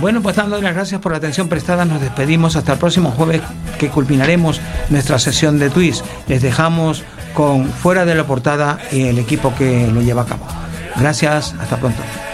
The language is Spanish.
Bueno, pues dando las gracias por la atención prestada, nos despedimos hasta el próximo jueves, que culminaremos nuestra sesión de Twist. Les dejamos con Fuera de la Portada y el equipo que lo lleva a cabo. Gracias, hasta pronto.